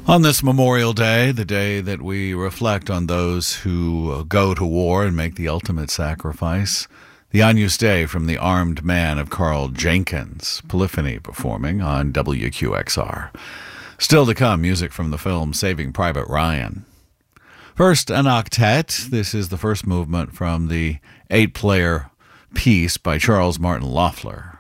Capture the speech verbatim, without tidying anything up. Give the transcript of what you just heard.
On this Memorial Day, the day that we reflect on those who go to war and make the ultimate sacrifice, the Agnus Dei from the Armed Man of Carl Jenkins, Polyphony performing on W Q X R. Still to come, music from the film Saving Private Ryan. First, an octet. This is the first movement from the eight-player piece by Charles Martin Loeffler.